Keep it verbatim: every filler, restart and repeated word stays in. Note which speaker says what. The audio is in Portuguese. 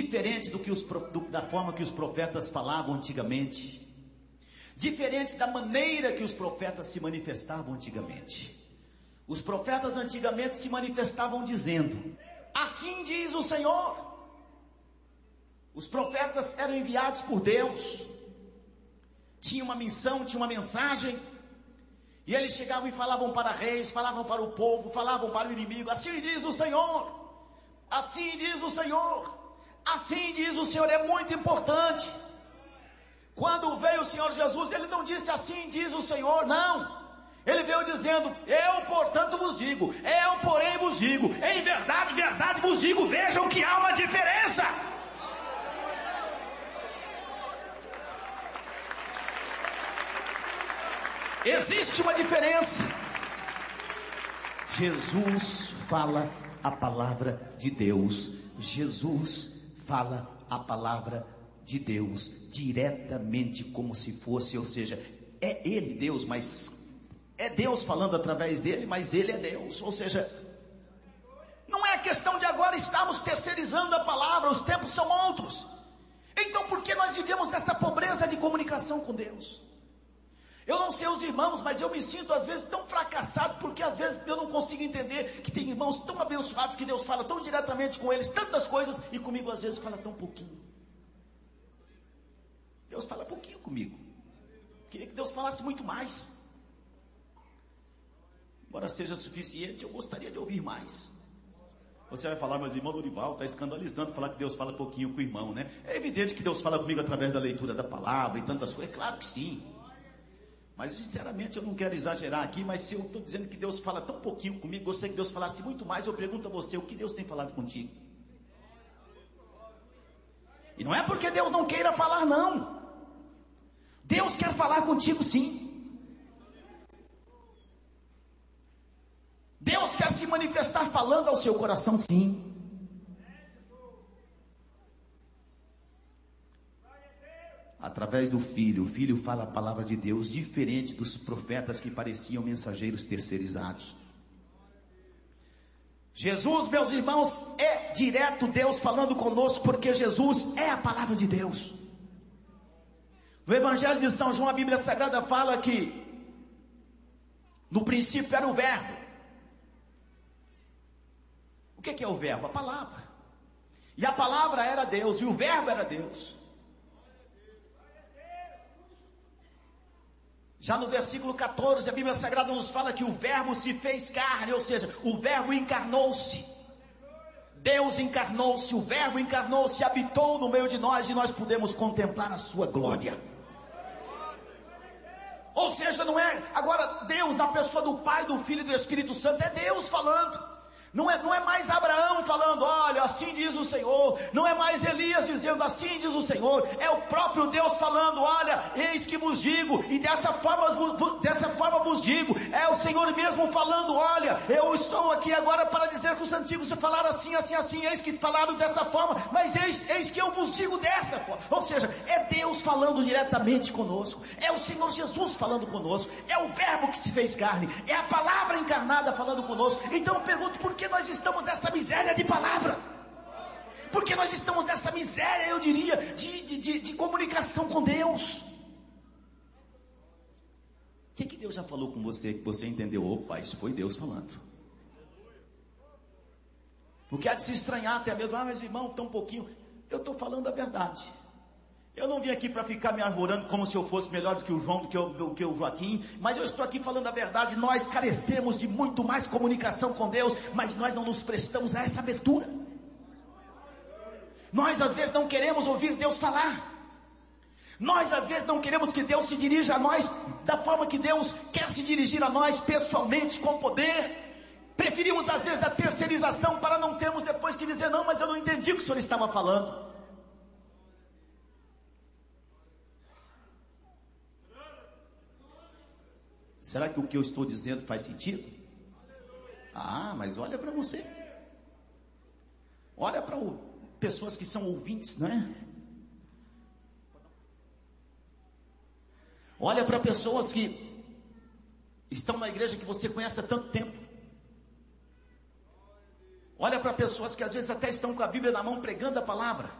Speaker 1: diferente do que os, do, da forma que os profetas falavam antigamente, diferente da maneira que os profetas se manifestavam antigamente. Os profetas antigamente se manifestavam dizendo: assim diz o Senhor. Os profetas eram enviados por Deus, tinha uma missão, tinha uma mensagem, e eles chegavam e falavam para reis, falavam para o povo, falavam para o inimigo: assim diz o Senhor, assim diz o Senhor, assim diz o Senhor. É muito importante. Quando veio o Senhor Jesus, ele não disse assim diz o Senhor, não. Ele veio dizendo: eu portanto vos digo, eu porém vos digo, em verdade, verdade vos digo. Vejam que há uma diferença. Existe uma diferença. Jesus fala a palavra de Deus. Jesus fala a palavra de Deus diretamente, como se fosse, ou seja, é Ele Deus, mas é Deus falando através dele, mas Ele é Deus. Ou seja, não é questão de agora estarmos terceirizando a palavra, os tempos são outros. Então por que nós vivemos nessa pobreza de comunicação com Deus? Eu não sei os irmãos, mas eu me sinto às vezes tão fracassado, porque às vezes eu não consigo entender que tem irmãos tão abençoados, que Deus fala tão diretamente com eles, tantas coisas, e comigo às vezes fala tão pouquinho. Deus fala pouquinho comigo. Queria que Deus falasse muito mais. Embora seja suficiente, eu gostaria de ouvir mais. Você vai falar: mas irmão Dorival está escandalizando falar que Deus fala pouquinho com o irmão, né? É evidente que Deus fala comigo através da leitura da palavra e tantas coisas. É claro que sim. Mas sinceramente eu não quero exagerar aqui, mas se eu estou dizendo que Deus fala tão pouquinho comigo, gostaria que Deus falasse muito mais. Eu pergunto a você: o que Deus tem falado contigo? E não é porque Deus não queira falar, não. Deus quer falar contigo sim. Deus quer se manifestar falando ao seu coração sim. Através do Filho, o Filho fala a palavra de Deus, diferente dos profetas que pareciam mensageiros terceirizados. Jesus, meus irmãos, é direto Deus falando conosco, porque Jesus é a palavra de Deus. No Evangelho de São João, a Bíblia Sagrada fala que no princípio era o Verbo. O que é o Verbo? A palavra. E a palavra era Deus, e o Verbo era Deus. Já no versículo catorze, a Bíblia Sagrada nos fala que o Verbo se fez carne, ou seja, o Verbo encarnou-se. Deus encarnou-se, o Verbo encarnou-se, habitou no meio de nós, e nós pudemos contemplar a sua glória. Ou seja, não é agora Deus na pessoa do Pai, do Filho e do Espírito Santo, é Deus falando. Não é, não é mais Abraão falando: olha, assim diz o Senhor. Não é mais Elias dizendo: assim diz o Senhor. É o próprio Deus falando: olha, eis que vos digo, e dessa forma, dessa forma vos digo. É o Senhor mesmo falando: olha, eu estou aqui agora para dizer que os antigos se falaram assim, assim, assim, eis que falaram dessa forma, mas eis, eis que eu vos digo dessa forma. Ou seja, é Deus falando diretamente conosco, é o Senhor Jesus falando conosco, é o Verbo que se fez carne, é a palavra encarnada falando conosco. Então eu pergunto: por que nós estamos nessa miséria de palavra? Porque nós estamos nessa miséria, eu diria, de, de, de, de comunicação com Deus. O que, que Deus já falou com você, que você entendeu? Opa, isso foi Deus falando. Porque há de se estranhar até mesmo: ah, mas irmão, tão pouquinho. Eu estou falando a verdade. Eu não vim aqui para ficar me arvorando como se eu fosse melhor do que o João, do que, o, do que o Joaquim, mas eu estou aqui falando a verdade. Nós carecemos de muito mais comunicação com Deus, mas nós não nos prestamos a essa abertura. Nós às vezes não queremos ouvir Deus falar. Nós às vezes não queremos que Deus se dirija a nós da forma que Deus quer se dirigir a nós, pessoalmente, com poder. Preferimos às vezes a terceirização, para não termos depois que dizer: não, mas eu não entendi o que o Senhor estava falando. Será que o que eu estou dizendo faz sentido? Ah, mas olha para você. Olha para pessoas que são ouvintes, não é? Olha para pessoas que estão na igreja que você conhece há tanto tempo. Olha para pessoas que às vezes até estão com a Bíblia na mão pregando a palavra.